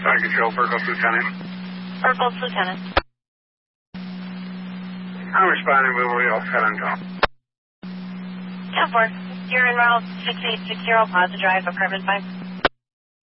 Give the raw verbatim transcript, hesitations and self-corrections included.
Fire Control, Burgos Lieutenant. Burgos Lieutenant. I'm responding with Real Felonto. ten four. You're in route six eight six zero, Plaza Drive, apartment five.